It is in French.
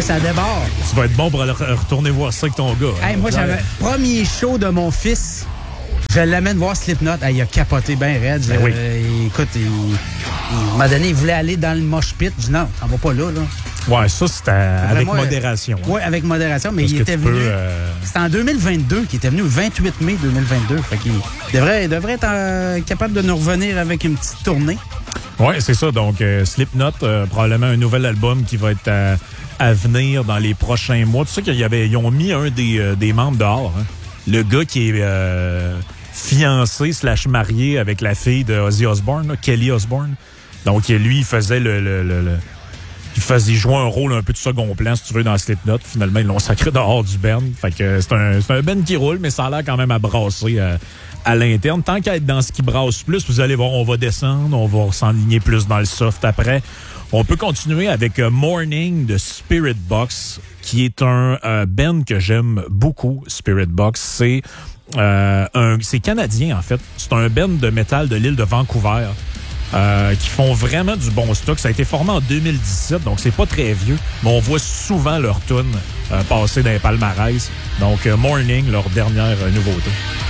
Hey, ça déborde. Tu vas être bon pour aller retourner voir ça avec ton gars. Hey, moi, j'avais premier show de mon fils. Je l'amène voir Slipknot. Hey, il a capoté bien raide. Oui. Écoute, il m'a donné, il voulait aller dans le mosh pit. Je dis non, on va pas là. Ouais, ça, c'était avec Vraiment, modération. Oui, avec modération, mais Parce il que était tu venu. peux, C'était en 2022 qu'il était venu, le 28 mai 2022. Fait qu'il devrait être capable de nous revenir avec une petite tournée. Oui, c'est ça. Donc, Slipknot, probablement un nouvel album qui va être à venir dans les prochains mois. Tu sais qu'ils ont mis un des membres dehors. Hein? Le gars qui est fiancé / marié avec la fille de Ozzy Osbourne, là, Kelly Osbourne. Donc, lui, il faisait il jouait un rôle un peu de second plan, si tu veux, dans Slipknot. Finalement, ils l'ont sacré dehors du band. Fait que c'est un band qui roule, mais ça a l'air quand même à brasser à l'interne. Tant qu'à être dans ce qui brasse plus, vous allez voir, on va descendre, on va s'enligner plus dans le soft après. On peut continuer avec Morning de Spirit Box, qui est un band que j'aime beaucoup, Spirit Box. C'est canadien, en fait. C'est un band de métal de l'île de Vancouver. Qui font vraiment du bon stock. Ça a été formé en 2017, donc c'est pas très vieux, mais on voit souvent leurs tunes passer dans les palmarès. Donc, Morning, leur dernière nouveauté.